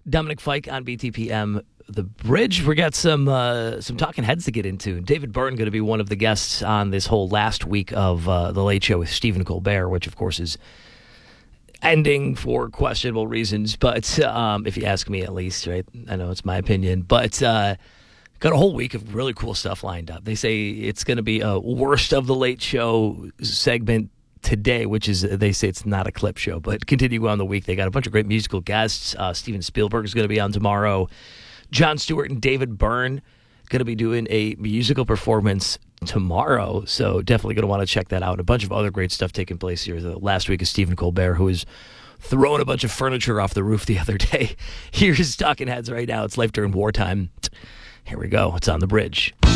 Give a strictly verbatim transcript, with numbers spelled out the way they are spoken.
Dominic Fike on B T P M. The Bridge. We got some uh, some talking heads to get into. David Byrne going to be one of the guests on this whole last week of uh, The Late Show with Stephen Colbert, which, of course, is ending for questionable reasons. But um, if you ask me, at least, right? I know it's my opinion. But uh, got a whole week of really cool stuff lined up. They say it's going to be a worst of The Late Show segment today, which is, they say it's not a clip show. But continue on the week. They got a bunch of great musical guests. Uh, Steven Spielberg is going to be on tomorrow. Jon Stewart and David Byrne going to be doing a musical performance tomorrow, so definitely going to want to check that out. A bunch of other great stuff taking place here. The last week is Stephen Colbert, who is throwing a bunch of furniture off the roof the other day. Here's Talking Heads right now. It's Life During Wartime. Here we go. It's On the Bridge.